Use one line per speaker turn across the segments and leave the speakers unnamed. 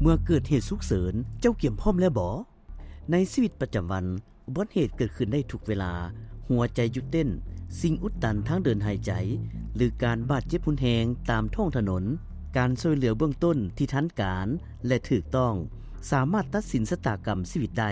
มื่อเกิดเหตุฉุกเฉินเจ้าเกี่ยมพร้อมแล้วบ่ในชีวิตประจำวันอุบัติเหตุเกิดขึ้นได้ทุกเวลาหัวใจหยุดเต้นสิ่งอุดตันทางเดินหายใจหรือการบาดเจ็บรุนแรงตามท้องถนนการช่วยเหลือเบื้องต้นที่ทันการและถูกต้องสามารถตัดสินชะตากรรมชีวิตได้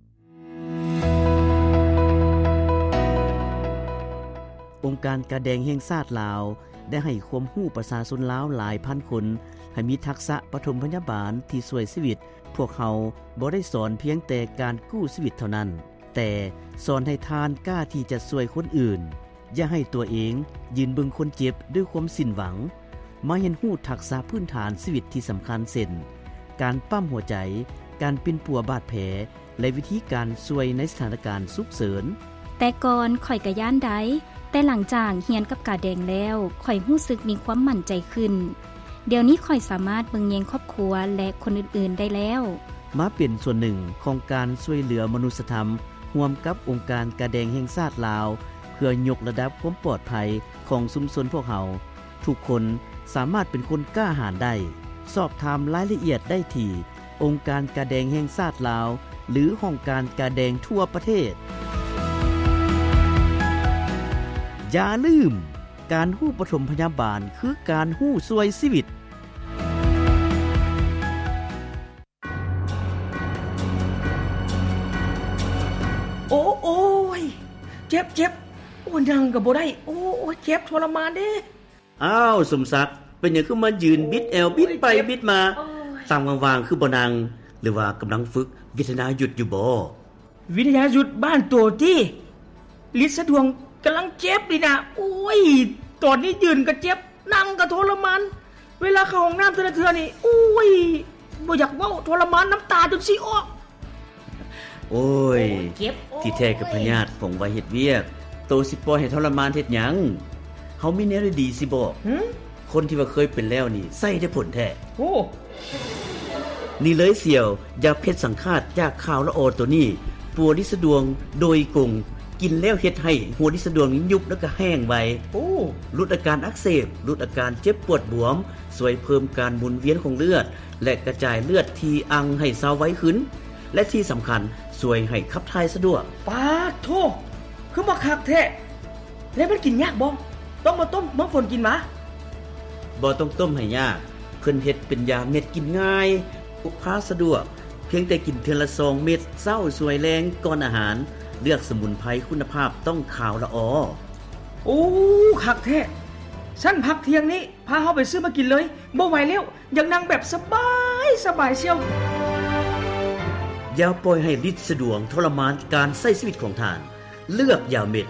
องค์การกาแดงแห่งชาติลาวได้ให้ความรู้ประชาชนลาวหลายพันคนให้มีทักษะปฐมพยาบาลที่ช่วยชีวิตพวกเขาบ่ได้สอนเพียงแต่การกู้ชีวิตเท่านั้นแต่สอนให้ทานกล้าที่จะช่วยคนอื่นอย่าให้ตัวเองยืนเบิ่งคนเจ็บด้วยความสิ้นหวังมาเห็นรู้ทักษะพื้นฐานชีวิตที่สำคัญเช่นการปั๊มหัวใจการปิ่นปัวบาดแผลและวิธีการช่วยในสถานการณ์ฉุกเฉิน
แต่ก่อนข่อยก็ย้านได้แต่หลังจากเรียนกับกาแดงแล้วข่อยรู้สึกมีความมั่นใจขึ้นเดี๋ยวนี้ข่อยสามารถเบิ่งแยงครอบครัวและคนอื่นๆได้แล้ว
มาเป็นส่วนหนึ่งของการช่วยเหลือมนุษยธรรมร่วมกับองค์การกาแดงแห่งชาติลาวเพื่อยกระดับความปลอดภัยของชุมชนพวกเราทุกคนสามารถเป็นคนกล้าหาญได้สอบถามรายละเอียดได้ที่องค์การกาแดงแห่งชาติลาวหรือห้องการกาแดงทั่วประเทศอย่าลืมการรู้ปฐมพยาบาลคือการรู้ช่วยชีวิต
โอ้ยเจ็บโอ้ยังก็บ่ได้โอ้ยเจ็บทรมานเด้
อ้าวสมศักดิ์เป็นหยังคือมายืนบิดแอวบิดไปบิดมาตามว่างๆคือบ่นั่งหรือว่ากำลังฝึกวิทยายุทธอยู่บ่
วิทยายุทธบ้านโตที่ฤทธิ์สะดวงกำลังเจ็บนี่นะโอ้ยตอนนี้ยืนก็เจ็บนั่งก็ทรมานเวลาเข้าห้องน้ำเทื่อนี่โอ้ยบ่อยากเว้าทรมานน้ำตาจนสิออก
โอ้ยที่แท้กับพญาติฝงไว้เฮ็ดเวียกโตสิปล่อยให้ทรมานเฮ็ดหยังเฮามีแนวดีสิบ่คนที่ว่าเคยเป็นแล้วนี่ใส่ได้ผลแท้
โอ้
นี่เลยเสี่ยวยาเพชรสังฆาตจากข่าวละออตัวนี้ปัวดิสะดวงโดยกงกินแล้วเฮ็ดให้หัวดิสะดวงยุบแล้วก็แห้งไวลดอาการอักเสบลดอาการเจ็บปวดบวมช่วยเพิ่มการหมุนเวียนของเลือดและกระจายเลือดที่อังให้เซาไว้ขึ้นและที่สำคัญช่วยให้ขับถ่ายสะดวก
ปาโธคือบ่คักแท้แล้วมันกินยากบ่ต้องมาต้มฝนกินมา
บ่ต้องต้มให้ยากเพิ่นเฮ็ดเป็นยาเม็ดกินง่ายพกพาสะดวกเพียงแต่กินเทื่อละ2เม็ดเช้าช่วยแรงก่อนอาหารเลือกสมุนไพรคุณภาพต้องขาวละออ
โอ้คักแท้ฉันพักเที่ยงนี้พาเฮาไปซื้อมากินเลยบ่ไหวแล้วอยากนั่งแบบสบายเชียว
อย่าปล่อยให้ฤทธิ์สะดวงทรมานการใช้ชีวิตของท่านเลือกยาเม็ด